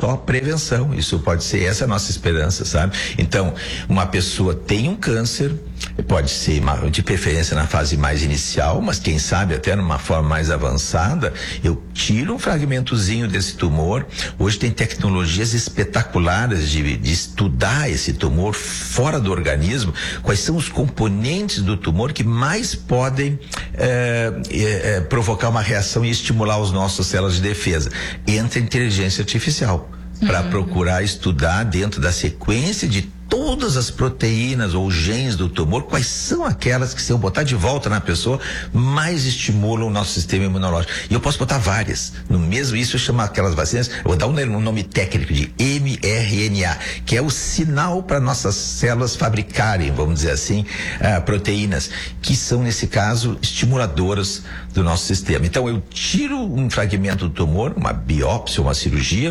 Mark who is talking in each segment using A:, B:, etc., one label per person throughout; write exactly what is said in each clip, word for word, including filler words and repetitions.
A: só prevenção. Isso pode ser, essa é a nossa esperança, sabe? Então, uma pessoa tem um câncer, pode ser de preferência na fase mais inicial, mas quem sabe até numa forma mais avançada, eu tiro um fragmentozinho desse tumor. Hoje tem tecnologias espetaculares de, de estudar esse tumor fora do organismo, quais são os componentes do tumor que mais podem é, é, provocar uma reação e estimular os nossos células de defesa. Entra a inteligência artificial para uhum. procurar estudar dentro da sequência de todas as proteínas ou genes do tumor, quais são aquelas que, se eu botar de volta na pessoa, mais estimulam o nosso sistema imunológico. E eu posso botar várias. No mesmo, isso chama aquelas vacinas, eu vou dar um, um nome técnico de M R N A, que é o sinal para nossas células fabricarem, vamos dizer assim, uh, proteínas, que são, nesse caso, estimuladoras do nosso sistema. Então, eu tiro um fragmento do tumor, uma biópsia, uma cirurgia,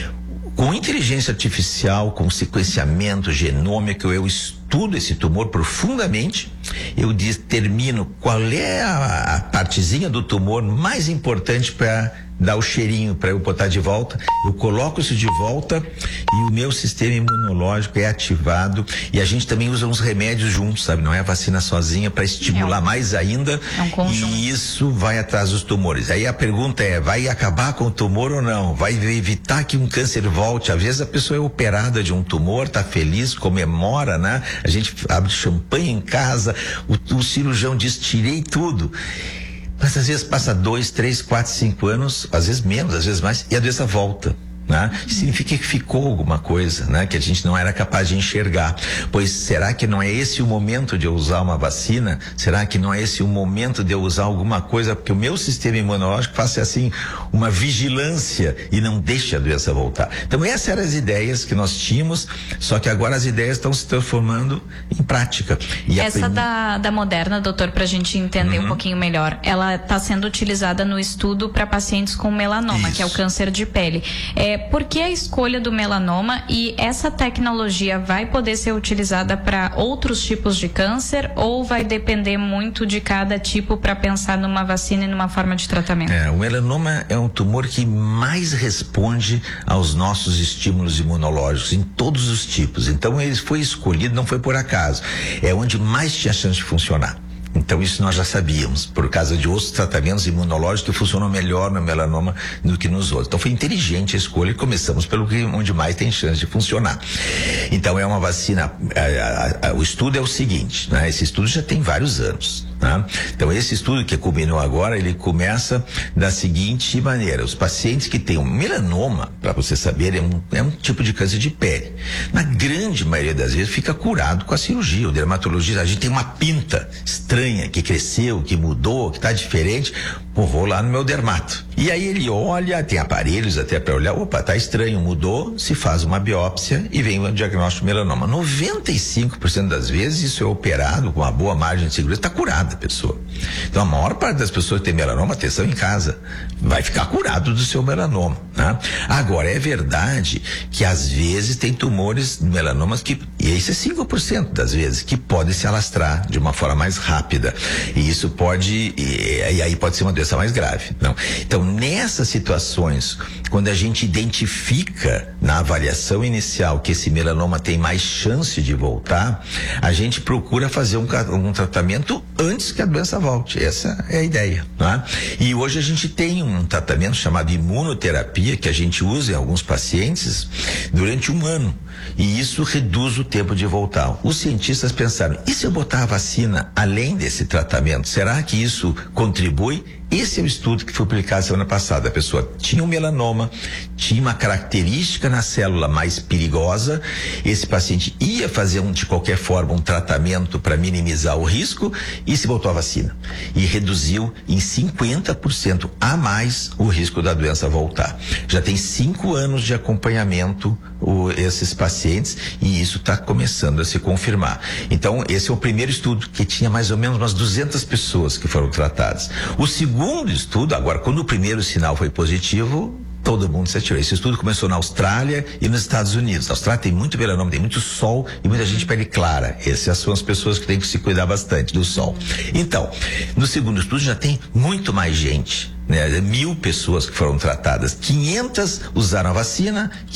A: com inteligência artificial, com sequenciamento genômico, eu estudo esse tumor profundamente, eu determino qual é a, a partezinha do tumor mais importante para dar o cheirinho para eu botar de volta, eu coloco isso de volta e o meu sistema imunológico é ativado, e a gente também usa uns remédios juntos, sabe? Não é a vacina sozinha, para estimular é um, mais ainda, é um conjunto. E isso vai atrás dos tumores. Aí a pergunta é, vai acabar com o tumor ou não? Vai evitar que um câncer volte? Às vezes a pessoa é operada de um tumor, tá feliz, comemora, né? A gente abre champanhe em casa, o, o cirurgião diz, tirei tudo. Mas às vezes passa dois, três, quatro, cinco anos, às vezes menos, às vezes mais, e a doença volta. Né? Significa que ficou alguma coisa, né? Que a gente não era capaz de enxergar. Pois será que não é esse o momento de eu usar uma vacina? Será que não é esse o momento de eu usar alguma coisa porque o meu sistema imunológico faça assim uma vigilância e não deixe a doença voltar? Então essas eram as ideias que nós tínhamos, só que agora as ideias estão se transformando em prática.
B: E essa prim... da, da Moderna, doutor, pra gente entender uhum. um pouquinho melhor, ela está sendo utilizada no estudo para pacientes com melanoma, Isso. que é o câncer de pele. É, por que a escolha do melanoma, e essa tecnologia vai poder ser utilizada para outros tipos de câncer ou vai depender muito de cada tipo para pensar numa vacina e numa forma de tratamento?
A: É, o melanoma é um tumor que mais responde aos nossos estímulos imunológicos em todos os tipos. Então ele foi escolhido, não foi por acaso. É onde mais tinha chance de funcionar. Então isso nós já sabíamos, por causa de outros tratamentos imunológicos que funcionam melhor no melanoma do que nos outros. Então foi inteligente a escolha e começamos pelo que onde mais tem chance de funcionar. Então é uma vacina, a, a, a, o estudo é o seguinte, né? Esse estudo já tem vários anos. Né? Então esse estudo que culminou agora, ele começa da seguinte maneira: os pacientes que têm um melanoma, para você saber, é um, é um tipo de câncer de pele. Na grande maioria das vezes fica curado com a cirurgia. O dermatologista, a gente tem uma pinta estranha que cresceu, que mudou, que está diferente, pô, vou lá no meu dermato. E aí ele olha, tem aparelhos até para olhar, opa, tá estranho, mudou, se faz uma biópsia e vem o diagnóstico de melanoma. noventa e cinco por cento das vezes isso é operado com uma boa margem de segurança, está curada a pessoa. Então a maior parte das pessoas que tem melanoma, atenção em casa, vai ficar curado do seu melanoma, né? Agora, é verdade que às vezes tem tumores melanomas que, e isso é cinco por cento das vezes, que podem se alastrar de uma forma mais rápida. E isso pode, e, e aí pode ser uma doença mais grave. Não? Então, nessas situações, quando a gente identifica na avaliação inicial que esse melanoma tem mais chance de voltar, a gente procura fazer um, um tratamento antes que a doença volte. Essa é a ideia. Né? E hoje a gente tem um tratamento chamado imunoterapia que a gente usa em alguns pacientes durante um ano. E isso reduz o tempo de voltar. Os cientistas pensaram, e se eu botar a vacina além desse tratamento? Será que isso contribui? Esse é o estudo que foi publicado semana passada. A pessoa tinha um melanoma, tinha uma característica na célula mais perigosa. Esse paciente ia fazer um, de qualquer forma um tratamento para minimizar o risco e se botou a vacina. E reduziu em cinquenta por cento a mais o risco da doença voltar. Já tem cinco anos de acompanhamento o, esses pacientes e isso está começando a se confirmar. Então, esse é o primeiro estudo que tinha mais ou menos umas duzentas pessoas que foram tratadas. O segundo Segundo estudo, agora, quando o primeiro sinal foi positivo, todo mundo se atirou. Esse estudo começou na Austrália e nos Estados Unidos. Na Austrália tem muito melanoma, tem muito sol e muita gente de pele clara. Essas são as pessoas que têm que se cuidar bastante do sol. Então, no segundo estudo já tem muito mais gente, né? Mil pessoas que foram tratadas. quinhentas usaram a vacina,